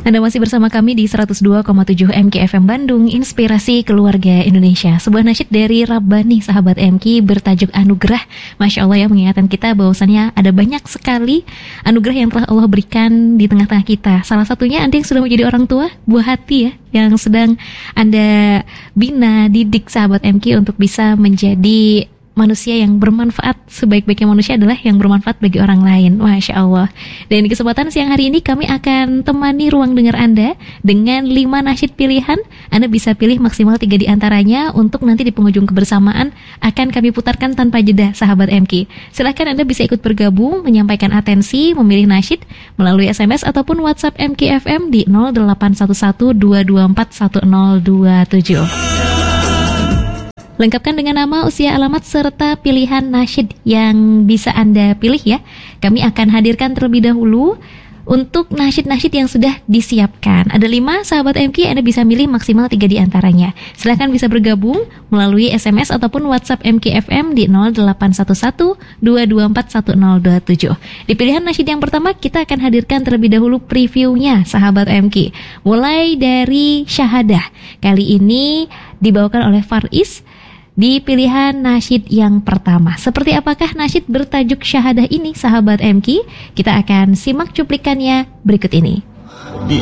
Anda masih bersama kami di 102,7 MKFM Bandung, Inspirasi Keluarga Indonesia. Sebuah nasyid dari Rabbani, sahabat MK, bertajuk Anugerah. Masya Allah ya, mengingatkan kita bahwasannya ada banyak sekali anugerah yang telah Allah berikan di tengah-tengah kita. Salah satunya Anda yang sudah menjadi orang tua, buah hati ya, yang sedang Anda bina, didik sahabat MK untuk bisa menjadi manusia yang bermanfaat. Sebaik-baiknya manusia adalah yang bermanfaat bagi orang lain. Masya Allah. Dan di kesempatan siang hari ini kami akan temani ruang dengar Anda dengan 5 nasyid pilihan. Anda bisa pilih maksimal 3 di antaranya untuk nanti di penghujung kebersamaan akan kami putarkan tanpa jeda, sahabat MK. Silahkan Anda bisa ikut bergabung, menyampaikan atensi, memilih nasyid melalui SMS ataupun WhatsApp MKFM di 0811-224-1027. Lengkapkan dengan nama, usia, alamat, serta pilihan nasyid yang bisa Anda pilih ya. Kami akan hadirkan terlebih dahulu untuk nasyid-nasyid yang sudah disiapkan. Ada 5 sahabat MK, Anda bisa milih maksimal 3 di antaranya. Silahkan bisa bergabung melalui SMS ataupun WhatsApp MKFM di 0811-224-1027. Di pilihan nasyid yang pertama, kita akan hadirkan terlebih dahulu previewnya, sahabat MK. Mulai dari Syahadah. Kali ini dibawakan oleh Faris di pilihan nasyid yang pertama. Seperti apakah nasyid bertajuk Syahadah ini, sahabat MK? Kita akan simak cuplikannya berikut ini.